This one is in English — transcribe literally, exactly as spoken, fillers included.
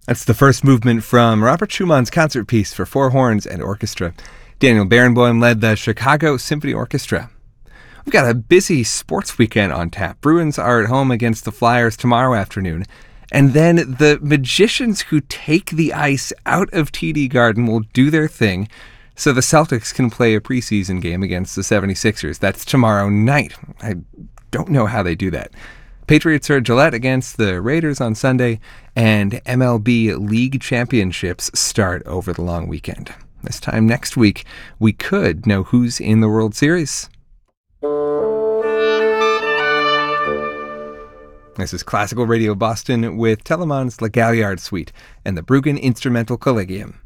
That's the first movement from Robert Schumann's concert piece for four horns and orchestra. Daniel Barenboim led the Chicago Symphony Orchestra. We've got a busy sports weekend on tap. Bruins are at home against the Flyers tomorrow afternoon. And then the magicians who take the ice out of T D Garden will do their thing so the Celtics can play a preseason game against the seventy-sixers. That's tomorrow night. I don't know how they do that. Patriots are at Gillette against the Raiders on Sunday, and M L B League Championships start over the long weekend. This time next week, we could know who's in the World Series. This is Classical Radio Boston with Telemann's La Galliard Suite and the Bruggen Instrumental Collegium.